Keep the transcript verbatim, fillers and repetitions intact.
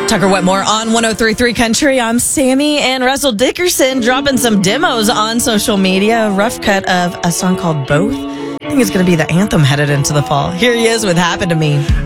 Tucker Wetmore on one oh three point three Country. I'm Sammy, and Russell Dickerson dropping some demos on social media. A rough cut of a song called Both. I think it's going to be the anthem headed into the fall. Here he is with Happened to Me.